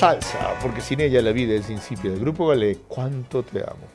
salsa, porque sin ella la vida es insípida. Grupo Galé, ¿cuánto te amo?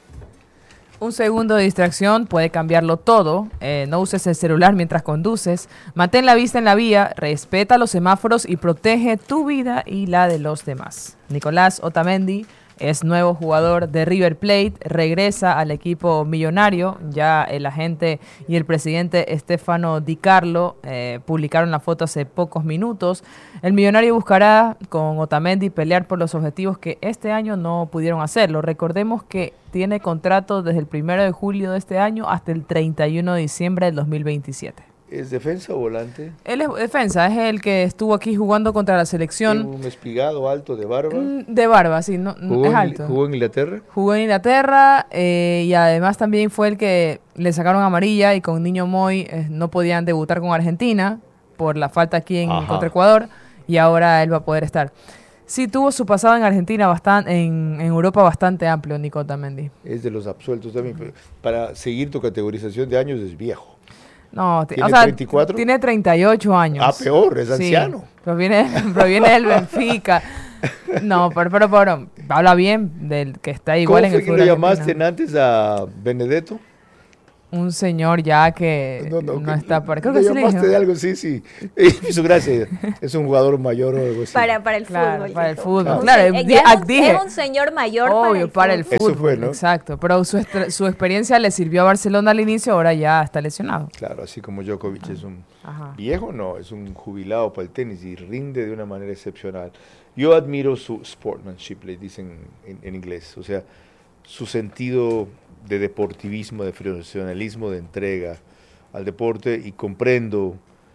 Un segundo de distracción puede cambiarlo todo. No uses el celular mientras conduces. Mantén la vista en la vía, respeta los semáforos y protege tu vida y la de los demás. Nicolás Otamendi es nuevo jugador de River Plate, regresa al equipo millonario. Ya el agente y el presidente Stefano Di Carlo publicaron la foto hace pocos minutos. El millonario buscará con Otamendi pelear por los objetivos que este año no pudieron hacerlo. Recordemos que tiene contrato desde el 1 de julio de este año hasta el 31 de diciembre del 2027. ¿Es defensa o volante? Él es defensa, es el que estuvo aquí jugando contra la selección. ¿Un espigado alto de barba? De barba, sí, no, es alto. ¿Jugó en Inglaterra? Jugó en Inglaterra y además también fue el que le sacaron amarilla y con Niño Moy no podían debutar con Argentina por la falta aquí contra Ecuador y ahora él va a poder estar. Sí, tuvo su pasado en Argentina, en Europa bastante amplio, Nico Otamendi. Es de los absueltos también. Pero para seguir tu categorización de años es viejo. No, ¿Tiene 34? Tiene 38 años. Ah, peor, es anciano. Proviene del Benfica. No, pero habla bien del que está igual en el fútbol. ¿Cómo fue que le llamaste antes a Benedetto? Un señor ya que no está para... Creo que sí le llamaste de algo, sí. Hizo gracia. Es un jugador mayor o algo así. Para el claro, fútbol. Para el fútbol, No, claro. es un señor mayor para el fútbol. Eso fue, ¿no? Exacto, pero su experiencia le sirvió a Barcelona al inicio, ahora ya está lesionado. Claro, así como Djokovic es un viejo, no, es un jubilado para el tenis y rinde de una manera excepcional. Yo admiro su sportsmanship, le dicen en inglés, o sea, su sentido de deportivismo, de profesionalismo, de entrega al deporte, y comprendo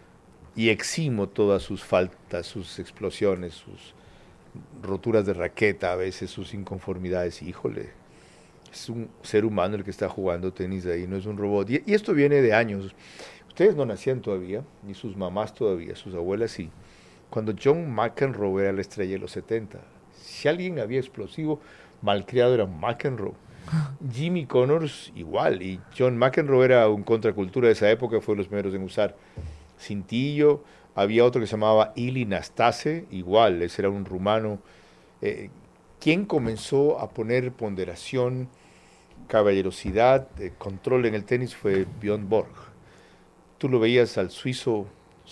y eximo todas sus faltas, sus explosiones, sus roturas de raqueta, a veces sus inconformidades. Híjole, es un ser humano el que está jugando tenis ahí, no es un robot. Y esto viene de años. Ustedes no nacían todavía, ni sus mamás todavía, sus abuelas sí. Cuando John McEnroe era la estrella de los 70, si alguien había explosivo, malcriado era McEnroe. Jimmy Connors igual, y John McEnroe era un contracultura de esa época, fue los primeros en usar cintillo. Había otro que se llamaba Ilie Nastase, igual, ese era un rumano. Quien comenzó a poner ponderación, caballerosidad, control en el tenis fue Björn Borg. Tú lo veías al sueco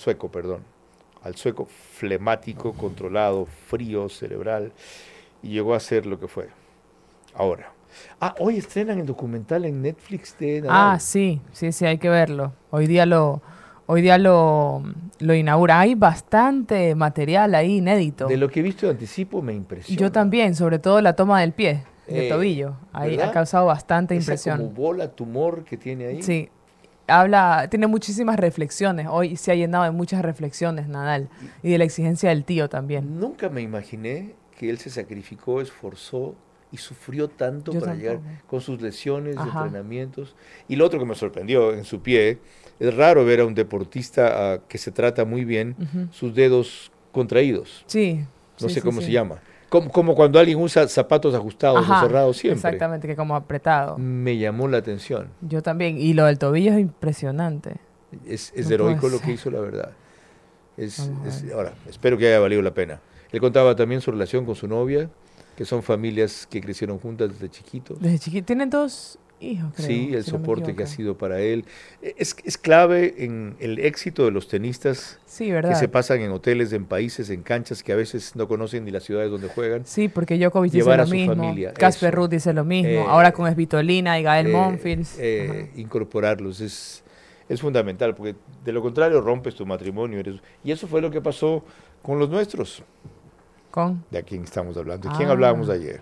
flemático, controlado, frío, cerebral, y llegó a ser lo que fue. Ahora. Hoy estrenan el documental en Netflix de Nadal. Sí, hay que verlo. Hoy día lo inaugura. Hay bastante material ahí inédito. De lo que he visto de anticipo me impresiona. Yo también, sobre todo la toma del pie, del tobillo. Ahí ha causado bastante impresión. Esa como bola, tumor que tiene ahí. Sí, tiene muchísimas reflexiones. Hoy se ha llenado de muchas reflexiones Nadal y de la exigencia del tío también. Nunca me imaginé que él se sacrificó, esforzó y sufrió tanto para llegar con sus lesiones, entrenamientos. Y lo otro que me sorprendió en su pie, es raro ver a un deportista que se trata muy bien, sus dedos contraídos. Sí. No sé cómo se llama. Como cuando alguien usa zapatos ajustados o cerrados siempre. Exactamente, que como apretado. Me llamó la atención. Yo también. Y lo del tobillo es impresionante. Es heroico lo que hizo, la verdad. Ahora, espero que haya valido la pena. Él contaba también su relación con su novia, que son familias que crecieron juntas desde chiquitos. Desde chiquitos. Tienen 2 hijos, creo. Sí, el soporte que ha sido para él. Es clave en el éxito de los tenistas que se pasan en hoteles, en países, en canchas que a veces no conocen ni las ciudades donde juegan. Sí, porque Djokovic dice lo mismo, Casper Ruud dice lo mismo, ahora con Svitolina y Gael Monfils. Incorporarlos es fundamental, porque de lo contrario rompes tu matrimonio. Y eso fue lo que pasó con los nuestros. ¿De quién estamos hablando? ¿De quién hablábamos ayer?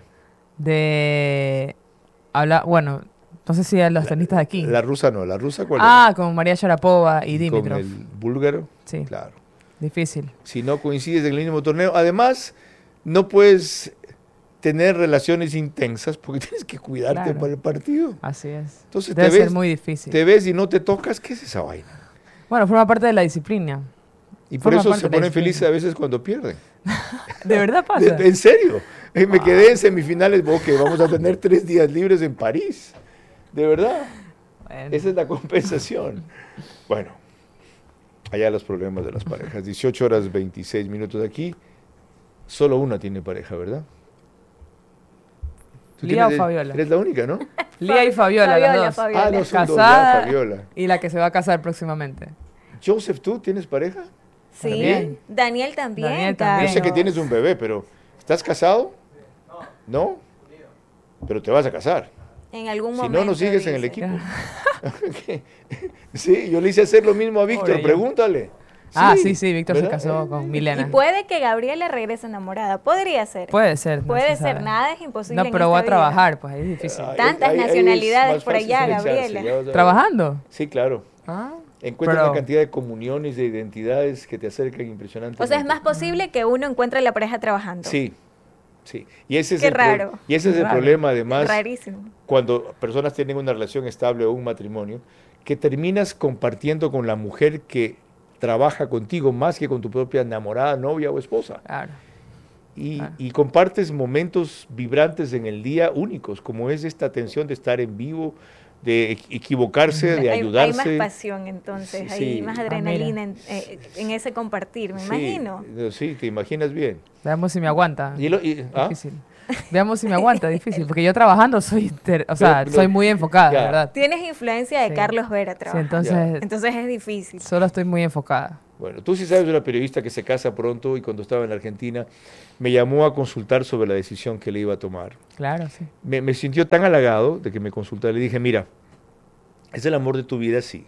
No sé si a los tenistas de aquí. La rusa no, ¿la rusa cuál era? Con María Sharapova y Dimitrov. ¿Con el búlgaro? Sí. Claro. Difícil. Si no coincides en el mismo torneo. Además, no puedes tener relaciones intensas porque tienes que cuidarte para el partido. Así es. Entonces debe ser muy difícil. Te ves y no te tocas, ¿qué es esa vaina? Bueno, forma parte de la disciplina. Y por eso se ponen felices a veces cuando pierden. ¿De verdad pasa? En serio. Me quedé en semifinales, vamos a tener 3 días libres en París. De verdad. Bueno. Esa es la compensación. Bueno, allá los problemas de las parejas. 18 horas 26 minutos aquí. Solo una tiene pareja, ¿verdad? Lía o Fabiola. Eres la única, ¿no? Lía y Fabiola, las dos. Fabiola. No, son dos, Casada Fabiola. y la que se va a casar próximamente. Joseph, ¿tú tienes pareja? Sí, ¿También? Daniel también. Daniel también. Yo sé que tienes un bebé, pero ¿estás casado? ¿No? Pero te vas a casar. En algún Si momento. no sigues en el dice. equipo. Sí, yo le hice hacer lo mismo a Víctor, Pobre yo. pregúntale. Sí, Víctor se ¿verdad? casó con Y Milena. puede que Gabriela regrese enamorada. Podría ser. Puede ser. no Puede se ser. sabe. Nada es imposible. No, en pero esta voy a vida. trabajar, pues ahí es difícil. Tantas es nacionalidades más por fácil allá, echarse, Gabriela. ya vas a ver. ¿Trabajando? Sí, claro. Ah, Encuentras pero- una cantidad de comuniones, de identidades que te acercan impresionantemente. O sea, es más posible que uno encuentre la pareja trabajando. Sí, sí. Y ese es Qué el raro. y ese es el Raro. problema, además, Rarísimo. cuando personas tienen una relación estable o un matrimonio, que terminas compartiendo con la mujer que trabaja contigo más que con tu propia enamorada, novia o esposa. claro. Y compartes momentos vibrantes en el día únicos, como es esta tensión de estar en vivo, de equivocarse, de Hay ayudarse. más pasión entonces, Sí. hay más adrenalina en ese compartir, me Sí, imagino. Sí, te imaginas bien. Veamos si me aguanta. ¿Ah? Difícil. Veamos si me aguanta, difícil. Porque yo trabajando soy Pero- soy muy enfocada, ya. la verdad. Tienes influencia de Sí. Carlos Vera Sí, trabajando. entonces Entonces es difícil. solo estoy muy enfocada. Bueno, tú sí sabes de una periodista que se casa pronto y cuando estaba en la Argentina me llamó a consultar sobre la decisión que le iba a tomar. Claro, sí. Me sintió tan halagado de que me consultara. Le dije, mira, ¿es el amor de tu vida? Sí.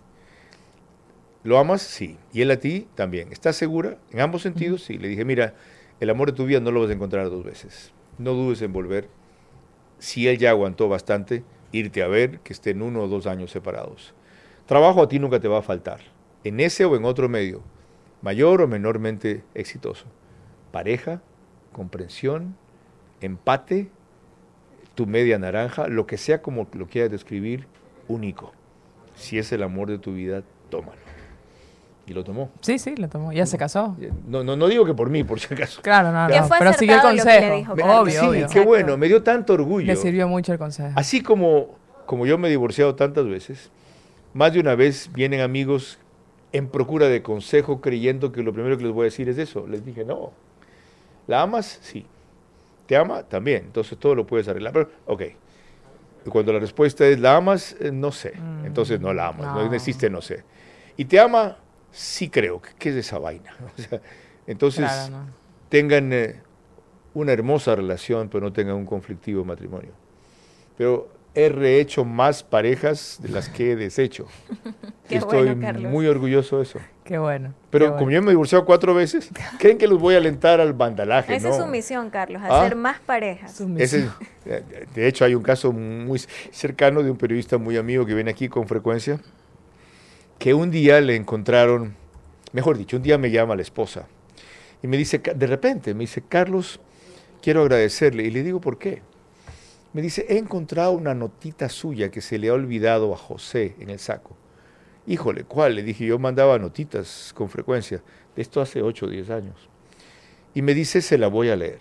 ¿Lo amas? Sí. ¿Y él a ti? También. ¿Estás segura? En ambos sentidos, sí. Le dije, mira, el amor de tu vida no lo vas a encontrar dos veces. No dudes en volver. Si él ya aguantó bastante, irte a ver, que estén 1 o 2 años separados. Trabajo a ti nunca te va a faltar, en ese o en otro medio, mayor o menormente exitoso. Pareja, comprensión, empate, tu media naranja, lo que sea como lo quieras describir, único. Si es el amor de tu vida, tómalo. Y lo tomó. Sí, lo tomó. Ya se casó. No digo que por mí, por si acaso. Claro, no, Que no. fue Pero siguió el acertado lo que le consejo. dijo Obvio, Sí, obvio. qué bueno, me dio tanto orgullo. Le sirvió mucho el consejo. Así como yo me he divorciado tantas veces, más de una vez vienen amigos en procura de consejo creyendo que lo primero que les voy a decir es eso. Les dije, no. ¿La amas? Sí. ¿Te ama? También. Entonces todo lo puedes arreglar. Pero, ok. Y cuando la respuesta es, ¿la amas? No sé. Entonces no la amas. No existe, no sé. ¿Y te ama? Sí creo. ¿Qué es esa vaina? O sea, entonces Claro, no. tengan una hermosa relación, pero no tengan un conflictivo matrimonio. Pero he rehecho más parejas de las que he deshecho. Qué Estoy bueno, Carlos. muy orgulloso de eso. Qué bueno. Pero qué como bueno. yo me he divorciado 4 veces, ¿creen que los voy a alentar al vandalaje? Esa No. es su misión, Carlos, ¿Ah? hacer más parejas. Ese- de hecho, hay un caso muy cercano de un periodista muy amigo que viene aquí con frecuencia, que un día le encontraron, mejor dicho, un día me llama la esposa y me dice, de repente, me dice, Carlos, quiero agradecerle. Y le digo, ¿por qué? Me dice, he encontrado una notita suya que se le ha olvidado a José en el saco. Híjole, ¿cuál? Le dije, yo mandaba notitas con frecuencia, de esto hace 8 o 10 años. Y me dice, se la voy a leer.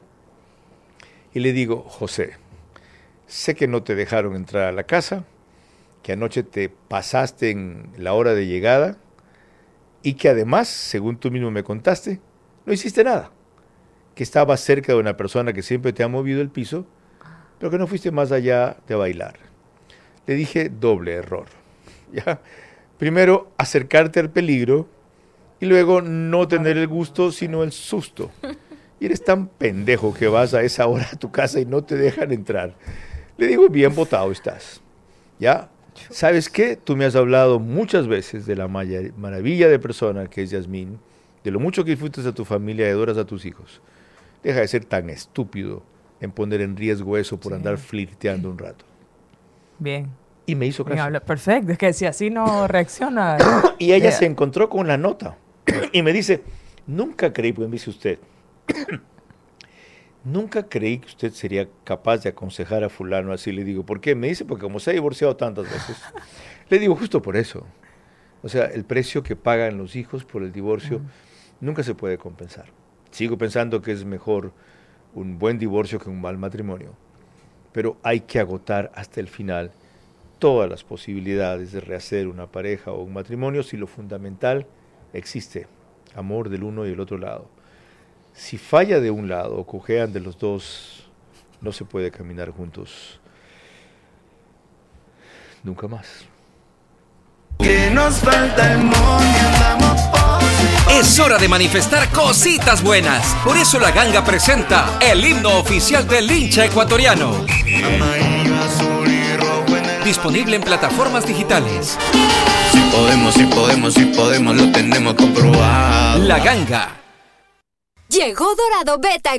Y le digo, José, sé que no te dejaron entrar a la casa, que anoche te pasaste en la hora de llegada y que además, según tú mismo me contaste, no hiciste nada, que estabas cerca de una persona que siempre te ha movido el piso, pero que no fuiste más allá de bailar. Le dije, doble error. ¿Ya? Primero, acercarte al peligro y luego no tener el gusto, sino el susto. Y eres tan pendejo que vas a esa hora a tu casa y no te dejan entrar. Le digo, bien botado estás. ¿Ya? ¿Sabes qué? Tú me has hablado muchas veces de la maravilla de persona que es Yasmín, de lo mucho que disfrutas a tu familia y adoras a tus hijos. Deja de ser tan estúpido en poner en riesgo eso por andar flirteando un rato. Bien. Y me hizo Bien, caso. perfecto. Es que si así no reacciona. Y ella se encontró con la nota y me dice, nunca creí, pues me dice usted, nunca creí que usted sería capaz de aconsejar a fulano así. Le digo, ¿por qué? Me dice, porque como se ha divorciado tantas veces. Le digo, justo por eso. O sea, el precio que pagan los hijos por el divorcio nunca se puede compensar. Sigo pensando que es mejor un buen divorcio que un mal matrimonio. Pero hay que agotar hasta el final todas las posibilidades de rehacer una pareja o un matrimonio si lo fundamental existe, amor del uno y del otro lado. Si falla de un lado o cojean de los dos, no se puede caminar juntos nunca más. Que nos falta el andamos Es hora de manifestar cositas buenas. Por eso La Ganga presenta el himno oficial del hincha ecuatoriano. Disponible en plataformas digitales. Si podemos, lo tenemos comprobado. La Ganga. Llegó Dorado Beta